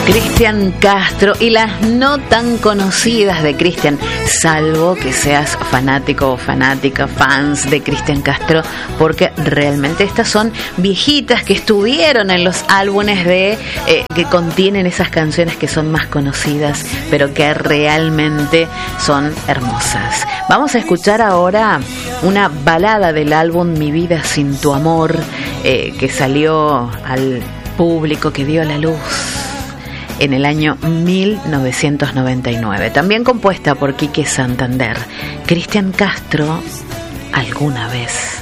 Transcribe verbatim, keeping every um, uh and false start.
Cristian Castro y las no tan conocidas de Cristian, salvo que seas fanático o fanática, fans de Cristian Castro, porque realmente estas son viejitas que estuvieron en los álbumes de eh, que contienen esas canciones que son más conocidas, pero que realmente son hermosas. Vamos a escuchar ahora una balada del álbum Mi Vida Sin Tu Amor, eh, que salió al público, que dio a la luz en el año mil novecientos noventa y nueve, también compuesta por Quique Santander. Cristian Castro, Alguna Vez.